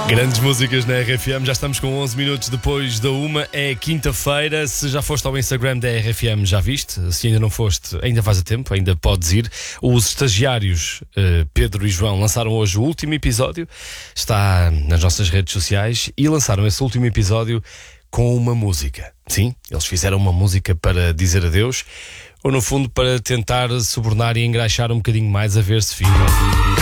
Grandes músicas na RFM, já estamos com 11 minutos depois da 1, é quinta-feira. Se já foste ao Instagram da RFM, já viste? Se ainda não foste, ainda faz a tempo, ainda podes ir. Os estagiários Pedro e João lançaram hoje o último episódio, está nas nossas redes sociais, e lançaram esse último episódio com uma música. Sim, eles fizeram uma música para dizer adeus, ou no fundo para tentar subornar e engraxar um bocadinho mais, a ver se fica.